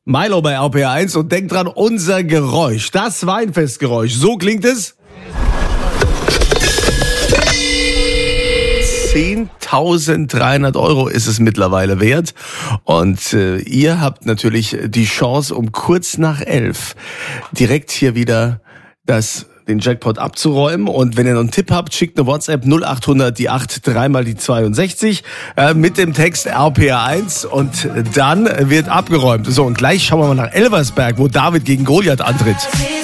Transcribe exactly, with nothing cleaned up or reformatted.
Milo bei R P R eins und denkt dran, unser Geräusch, das Weinfestgeräusch, so klingt es. zehntausenddreihundert Euro ist es mittlerweile wert und äh, ihr habt natürlich die Chance, um kurz nach elf direkt hier wieder das den Jackpot abzuräumen. Und wenn ihr noch einen Tipp habt, schickt eine WhatsApp null acht hundert die acht dreimal die zweiundsechzig äh, mit dem Text R P R eins und dann wird abgeräumt. So, und gleich schauen wir mal nach Elversberg, wo David gegen Goliath antritt.